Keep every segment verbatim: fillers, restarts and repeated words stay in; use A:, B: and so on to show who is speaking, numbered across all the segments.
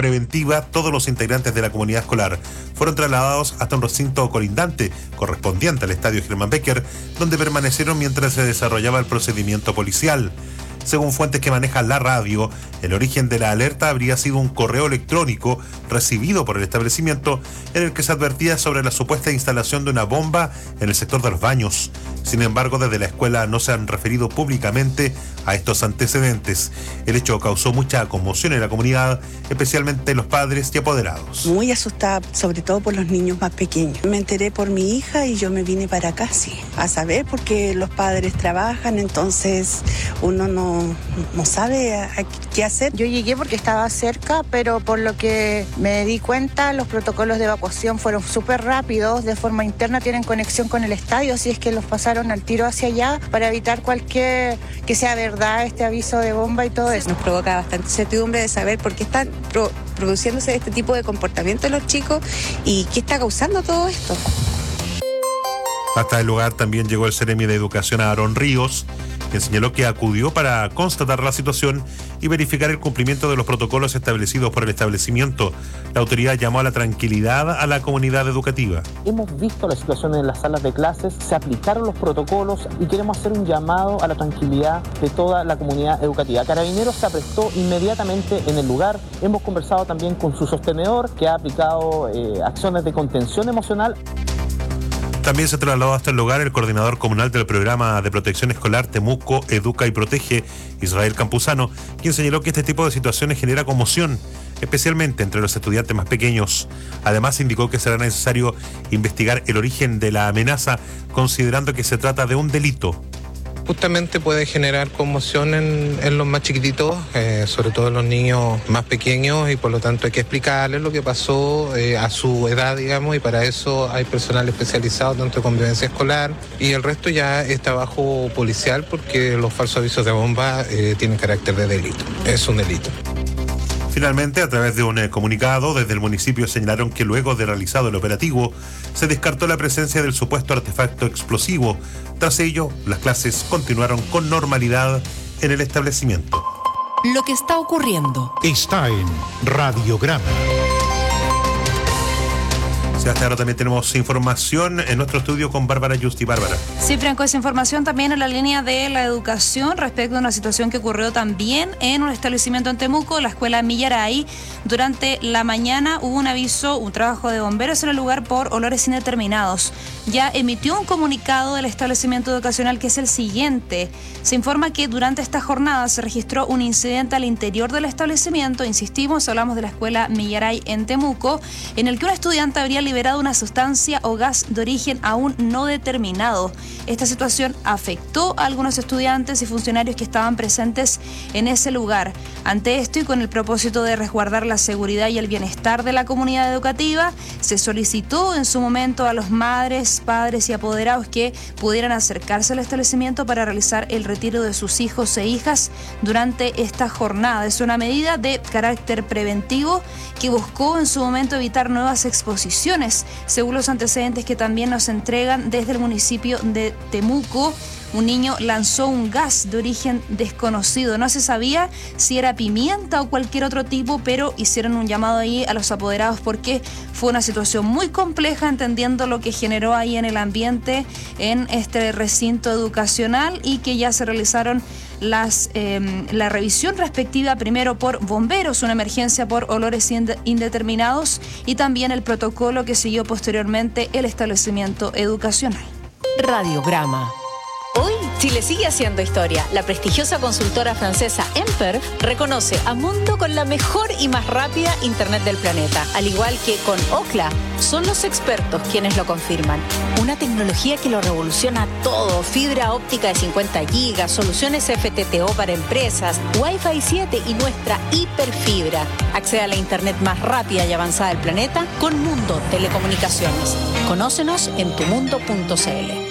A: preventiva, todos los integrantes de la comunidad escolar fueron trasladados hasta un recinto colindante correspondiente al estadio Germán Becker, donde permanecieron mientras se desarrollaba el procedimiento policial. Según fuentes que maneja la radio, el origen de la alerta habría sido un correo electrónico recibido por el establecimiento en el que se advertía sobre la supuesta instalación de una bomba en el sector de los baños. Sin embargo, desde la escuela no se han referido públicamente a estos antecedentes. El hecho causó mucha conmoción en la comunidad, especialmente los padres y apoderados.
B: Muy asustada, sobre todo por los niños más pequeños. Me enteré por mi hija y yo me vine para acá, sí, a saber, porque los padres trabajan, entonces uno no, no sabe a, a qué hacer.
C: Yo llegué porque estaba cerca, pero por lo que me di cuenta, los protocolos de evacuación fueron súper rápidos, de forma interna tienen conexión con el estadio, así es que los pasaron al tiro hacia allá para evitar cualquier, que sea verdad este aviso de bomba y todo eso.
B: Nos provoca bastante incertidumbre de saber por qué están pro, produciéndose este tipo de comportamiento de los chicos y qué está causando todo esto.
A: Hasta el lugar también llegó el Seremi de Educación Aarón Ríos, quien señaló que acudió para constatar la situación y verificar el cumplimiento de los protocolos establecidos por el establecimiento. La autoridad llamó a la tranquilidad a la comunidad educativa.
D: Hemos visto la situación en las salas de clases, se aplicaron los protocolos y queremos hacer un llamado a la tranquilidad de toda la comunidad educativa. Carabineros se aprestó inmediatamente en el lugar. Hemos conversado también con su sostenedor, que ha aplicado eh, acciones de contención emocional.
A: También se trasladó hasta el lugar el coordinador comunal del programa de protección escolar Temuco Educa y Protege, Israel Campuzano, quien señaló que este tipo de situaciones genera conmoción, especialmente entre los estudiantes más pequeños. Además, indicó que será necesario investigar el origen de la amenaza, considerando que se trata de un delito.
E: Justamente puede generar conmoción en, en los más chiquititos, eh, sobre todo en los niños más pequeños, y por lo tanto hay que explicarles lo que pasó eh, a su edad, digamos, y para eso hay personal especializado tanto de convivencia escolar, y el resto ya es trabajo policial porque los falsos avisos de bomba eh, tienen carácter de delito, es un delito.
A: Finalmente, a través de un eh, comunicado, desde el municipio señalaron que luego de realizado el operativo, se descartó la presencia del supuesto artefacto explosivo. Tras ello, las clases continuaron con normalidad en el establecimiento.
F: Lo que está ocurriendo
G: está en Radiograma.
A: Hasta ahora también tenemos información en nuestro estudio con Bárbara Justi. Bárbara.
H: Sí, Franco, esa información también en la línea de la educación respecto a una situación que ocurrió también en un establecimiento en Temuco, la escuela Millaray. Durante la mañana hubo un aviso, un trabajo de bomberos en el lugar por olores indeterminados. Ya emitió un comunicado del establecimiento educacional que es el siguiente. Se informa que durante esta jornada se registró un incidente al interior del establecimiento, insistimos, hablamos de la escuela Millaray en Temuco, en el que un estudiante habría liberado una sustancia o gas de origen aún no determinado. Esta situación afectó a algunos estudiantes y funcionarios que estaban presentes en ese lugar. Ante esto y con el propósito de resguardar la seguridad y el bienestar de la comunidad educativa, se solicitó en su momento a los madres, padres y apoderados que pudieran acercarse al establecimiento para realizar el retiro de sus hijos e hijas durante esta jornada. Es una medida de carácter preventivo que buscó en su momento evitar nuevas exposiciones, según los antecedentes que también nos entregan desde el municipio de Temuco. Un niño lanzó un gas de origen desconocido. No se sabía si era pimienta o cualquier otro tipo, pero hicieron un llamado ahí a los apoderados porque fue una situación muy compleja, entendiendo lo que generó ahí en el ambiente en este recinto educacional, y que ya se realizaron las eh, la revisión respectiva, primero por bomberos, una emergencia por olores indeterminados, y también el protocolo que siguió posteriormente el establecimiento educacional.
F: Radiograma.
I: Hoy, Chile sigue haciendo historia. La prestigiosa consultora francesa Emper reconoce a Mundo con la mejor y más rápida Internet del planeta. Al igual que con Ookla, son los expertos quienes lo confirman. Una tecnología que lo revoluciona todo. Fibra óptica de cincuenta gigas, soluciones F T T O para empresas, Wi-Fi siete y nuestra hiperfibra. Accede a la Internet más rápida y avanzada del planeta con Mundo Telecomunicaciones. Conócenos en tu mundo punto c l.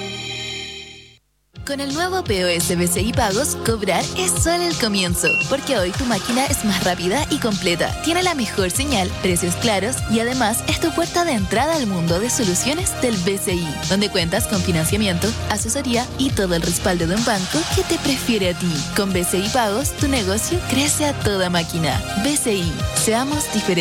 J: Con el nuevo P O S B C I Pagos, cobrar es solo el comienzo, porque hoy tu máquina es más rápida y completa, tiene la mejor señal, precios claros y además es tu puerta de entrada al mundo de soluciones del B C I, donde cuentas con financiamiento, asesoría y todo el respaldo de un banco que te prefiere a ti. Con B C I Pagos, tu negocio crece a toda máquina. B C I, seamos diferentes.